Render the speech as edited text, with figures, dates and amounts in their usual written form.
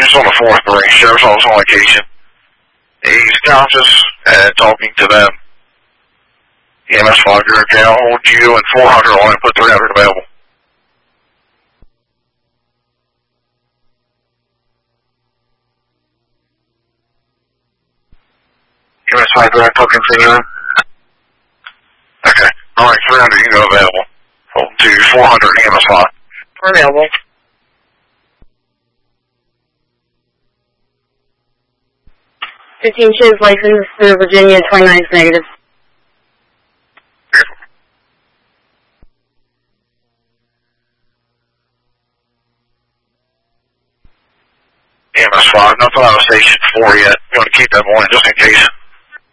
It's on the 4th Marine Sheriff's Office on location. He's conscious and talking to them. EMS 5 Director, I'll hold you and 400 on and put 300 available. EMS 5 Director, continuing. Okay. Alright, 300, you go available. Hold to 400 EMS 5. Available. 15 shows license through Virginia, 29 is negative. EMS 5, nothing out of station 4 yet. You want to keep that morning just in case.